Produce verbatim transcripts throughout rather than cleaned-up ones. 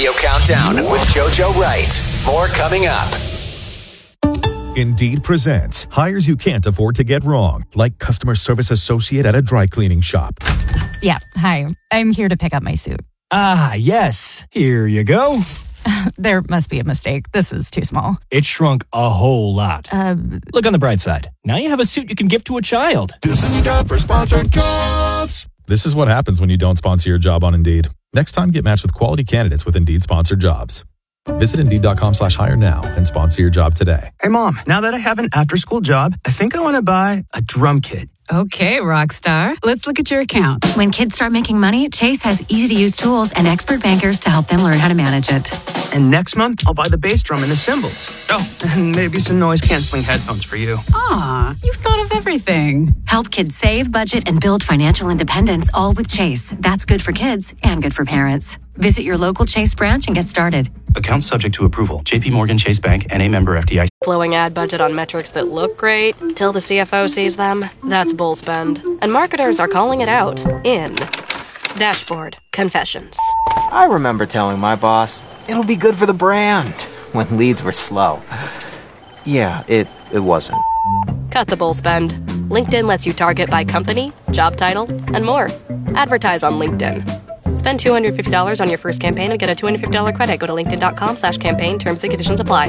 Your Countdown with JoJo Wright. More coming up. Indeed presents hires you can't afford to get wrong, like customer service associate at a dry cleaning shop. Yeah, hi. I'm here to pick up my suit. Ah, yes. Here you go. There must be a mistake. This is too small. It shrunk a whole lot. Uh, Look on the bright side. Now you have a suit you can give to a child. This is time for sponsored jobs. This is what happens when you don't sponsor your job on Indeed. Next time, get matched with quality candidates with Indeed sponsored jobs. Visit Indeed.com slash hire now and sponsor your job today. Hey, Mom, now that I have an after-school job, I think I want to buy a drum kit. Okay, Rockstar. Let's look at your account. When kids start making money, Chase has easy-to-use tools and expert bankers to help them learn how to manage it. And next month, I'll buy the bass drum and the cymbals. Oh, and maybe some noise-canceling headphones for you. Aw, you've thought of everything. Help kids save, budget, and build financial independence, all with Chase. That's good for kids and good for parents. Visit your local Chase branch and get started. Account subject to approval. J P Morgan Chase Bank and a member F D I C. Flowing ad budget on metrics that look great till the C F O sees them. That's bull spend. And marketers are calling it out in Dashboard Confessions. I remember telling my boss, it'll be good for the brand, when leads were slow. Yeah, it, it wasn't. Cut the bull spend. LinkedIn lets you target by company, job title, and more. Advertise on LinkedIn. Spend two hundred fifty dollars on your first campaign and get a two hundred fifty dollars credit. Go to linkedin.com slash campaign. Terms and conditions apply.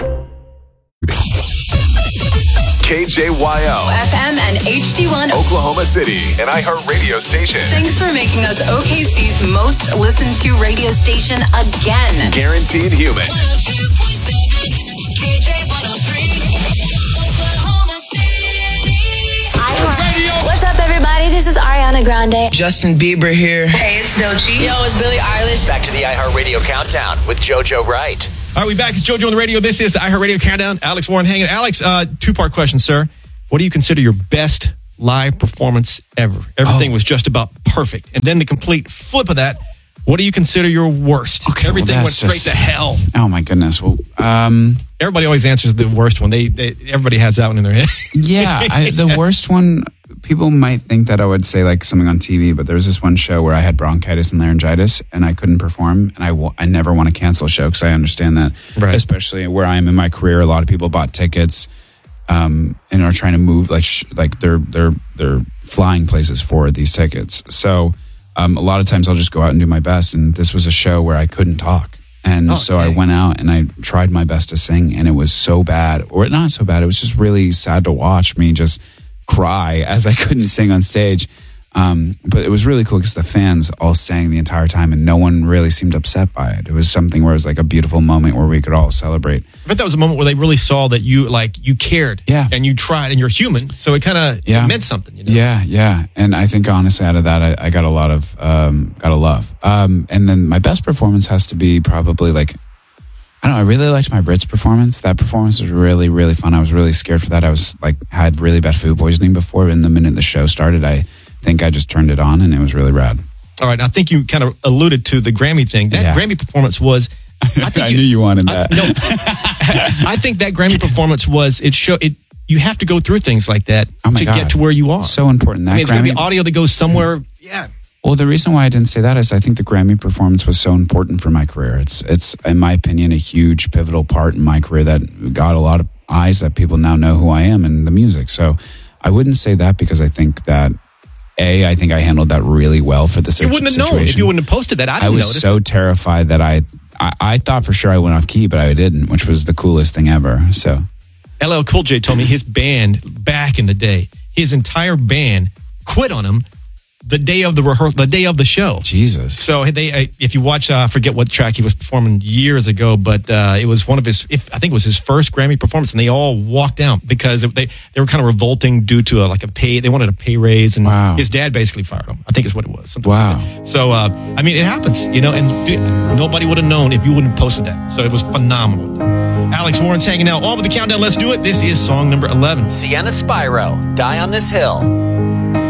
K J Y O. F M and H D one. Oklahoma City, an iHeart radio station. Thanks for making us O K C's most listened to radio station again. Guaranteed human. What's up, everybody? This is Ariana Grande. Justin Bieber here. Hey, it's Doechii. Yo, it's Billie Eilish. Back to the iHeartRadio Countdown with JoJo Wright. All right, we back. It's JoJo on the radio. This is the iHeartRadio Countdown. Alex Warren hanging. Alex, uh, two-part question, sir. What do you consider your best live performance ever? Everything oh. was just about perfect. And then the complete flip of that, what do you consider your worst? Okay, Everything well, went straight just, to hell. Oh, my goodness. Well, um... Everybody always answers the worst one. They, they Everybody has that one in their head. yeah, I, the worst one, people might think that I would say like something on T V, but there was this one show where I had bronchitis and laryngitis and I couldn't perform. And I, w- I never want to cancel a show because I understand that, right. Especially where I am in my career. A lot of people bought tickets um, and are trying to move, like sh- like they're, they're, they're flying places for these tickets. So um, a lot of times I'll just go out and do my best. And this was a show where I couldn't talk. And okay. so I went out and I tried my best to sing, and it was so bad, or not so bad. It was just really sad to watch me just cry as I couldn't sing on stage. Um, but it was really cool because the fans all sang the entire time, and no one really seemed upset by it. It was something where it was like a beautiful moment where we could all celebrate. I bet that was a moment where they really saw that you like you cared, yeah, and you tried, and you're human, so it kind of yeah. meant something. You know? Yeah, yeah. And I think honestly, out of that, I, I got a lot of um, got a love. Um, and then my best performance has to be probably like, I don't know. I really liked my Brits performance. That performance was really, really fun. I was really scared for that. I was like had really bad food poisoning before, and the minute the show started, I think I just turned it on, and it was really rad. All right, I think you kind of alluded to the Grammy thing. That yeah. Grammy performance was. I, think I you, knew you wanted that. I, no, I think that Grammy performance was it. Show it. You have to go through things like that oh my to God. get to where you are. So important. That I mean, it's going to be audio that goes somewhere. Yeah. Well, the reason why I didn't say that is I think the Grammy performance was so important for my career. It's, it's in my opinion, a huge pivotal part in my career that got a lot of eyes that people now know who I am in the music. So I wouldn't say that because I think that. A, I think I handled that really well for the situation. You wouldn't have known if you wouldn't have posted that. I, didn't I was notice so it. terrified that I, I, I thought for sure I went off key, but I didn't, which was the coolest thing ever. So, L L Cool J told me his band back in the day, his entire band quit on him the day of the rehearsal, the day of the show. Jesus. So they, if you watch, uh, I forget what track he was performing years ago, but uh, it was one of his, if, I think it was his first Grammy performance, and they all walked out because they they were kind of revolting due to a, like a pay, they wanted a pay raise, and wow. his dad basically fired him. I think is what it was. Wow. Like so, uh, I mean, it happens, you know, and dude, nobody would have known if you wouldn't have posted that. So it was phenomenal. Alex Warren's hanging out. On with the countdown. Let's do it. This is song number eleven. Sienna Spyro, Die on This Hill.